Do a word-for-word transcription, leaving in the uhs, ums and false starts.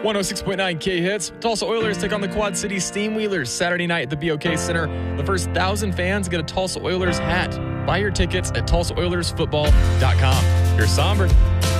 one oh six point nine K-Hits. Tulsa Oilers take on the Quad City Steamwheelers Saturday night at the B O K Center. The first one thousand fans get a Tulsa Oilers hat. Buy your tickets at tulsa oilers football dot com. Here's Somber.